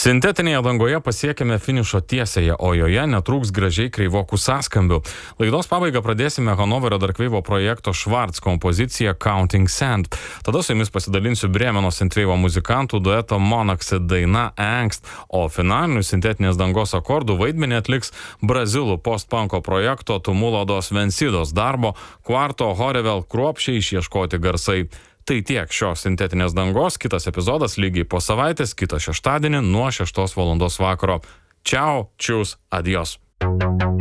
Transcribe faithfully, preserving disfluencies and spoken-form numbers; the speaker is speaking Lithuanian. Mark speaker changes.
Speaker 1: Sintetinėje dangoje pasiekėme finišo tiesėje, o joje netrūks gražiai kreivokų sąskambių. Laidos pabaigą pradėsime Hanoverio Darkveivo projekto Schwarz kompoziciją Counting Sand. Tada su jumis pasidalinsiu Brėmeno Synthwave muzikantų dueto Monoxid daina Angst, o finalinių sintetinės dangos akordų vaidmenį atliks brazilų post-punko projekto Tumulo dos Vencidos darbo Quarto Horevel kruopščiai išieškoti garsai. Tai tiek šios sintetinės dangos, kitas epizodas lygiai po savaitės, kitą šeštadienį nuo šeštos valandos vakaro. Čiau, čius, adios.